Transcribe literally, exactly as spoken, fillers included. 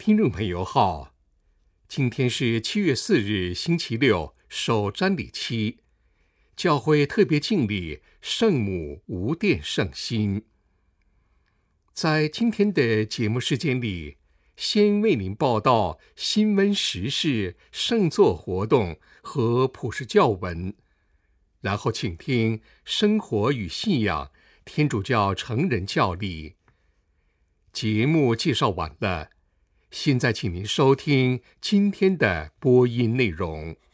听众朋友好，今天是七月四日，星期六，首瞻礼期，教会特别敬礼圣母无玷圣心。在今天的节目时间里，先为您报道新闻时事、圣座活动和普世教文，然后请听生活与信仰天主教成人教理。节目介绍完了，现在请您收听今天的播音内容。